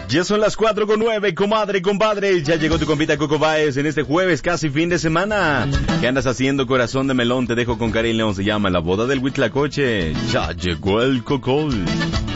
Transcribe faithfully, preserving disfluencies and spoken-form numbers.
Ya son las cuatro con nueve, comadre y compadre. Ya llegó tu compita Coco Baez en este jueves, casi fin de semana. ¿Qué andas haciendo, corazón de melón? Te dejo con Karin León, se llama La Boda del Huitlacoche. Ya llegó el Cocol.